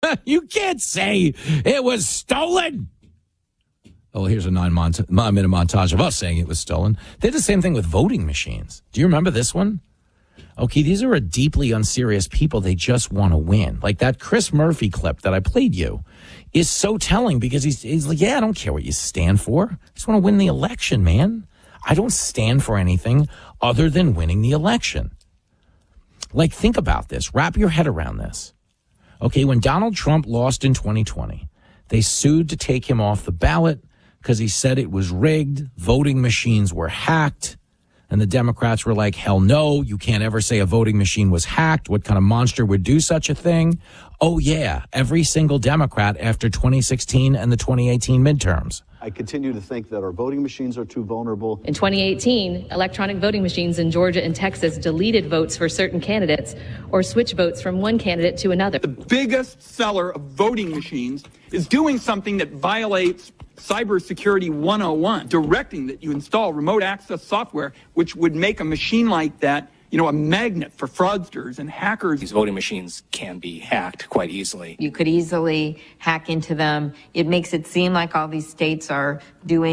You can't say it was stolen. Oh, here's a 9-minute montage of us saying it was stolen. They did the same thing with voting machines. Do you remember this one? Okay, these are a deeply unserious people. They just want to win. Like that Chris Murphy clip that I played you is so telling because he's like, yeah, I don't care what you stand for. I just want to win the election, man. I don't stand for anything other than winning the election. Like, think about this. Wrap your head around this. Okay, when Donald Trump lost in 2020, they sued to take him off the ballot because he said it was rigged, voting machines were hacked, and the Democrats were like, hell no, you can't ever say a voting machine was hacked. What kind of monster would do such a thing? Oh, yeah, every single Democrat after 2016 and the 2018 midterms. I continue to think that our voting machines are too vulnerable. In 2018, electronic voting machines in Georgia and Texas deleted votes for certain candidates or switched votes from one candidate to another. The biggest seller of voting machines is doing something that violates Cybersecurity 101, directing that you install remote access software, which would make a machine like that, a magnet for fraudsters and hackers. These voting machines can be hacked quite easily. You could easily hack into them. It makes it seem like all these states are doing